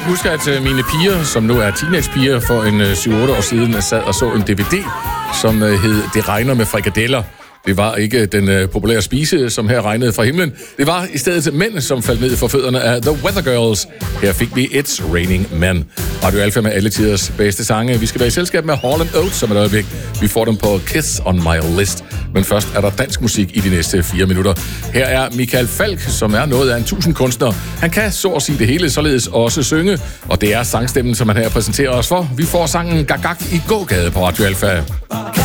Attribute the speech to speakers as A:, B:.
A: huske, at mine piger, som nu er teenagepiger, for en 7-8 år siden sad og så en DVD, som hed Det regner med frikadeller. Det var ikke den populære spise, som her regnede fra himlen. Det var i stedet mænd, som faldt ned for fødderne af The Weather Girls. Her fik vi It's Raining Men. Radio Alpha med alle tiders bedste sange. Vi skal være i selskab med Hall & Oates som et øjeblik. Vi får dem på Kiss on My List. Men først er der dansk musik i de næste 4 minutter. Her er Michael Falch, som er noget af en 1000-kunstner. Han kan så at sige det hele, således også synge. Og det er sangstemmen, som han her præsenterer os for. Vi får sangen Gagak i gågade på Radio Alpha.